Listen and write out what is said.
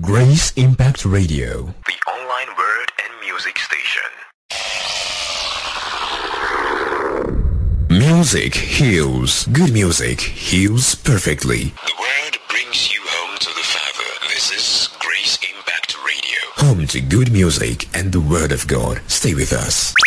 Grace Impact Radio, the online word and music station. Music heals. Good music heals perfectly. The word brings you home to the Father. This is Grace Impact Radio. Home to good music and the Word of God. Stay with us.